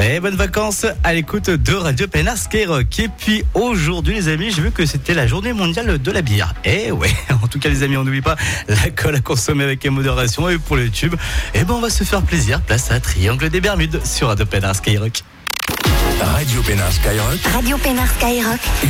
Et bonnes vacances à l'écoute de Radio Pénard Skyrock. Et puis aujourd'hui les amis, j'ai vu que c'était la journée mondiale de la bière. Et ouais, en tout cas les amis, on n'oublie pas l'alcool à consommer avec modération. Et pour le tube, on va se faire plaisir. Place à Triangle des Bermudes sur Radio Pénard Skyrock. Radio Pénard Skyrock. Radio Pénard Skyrock.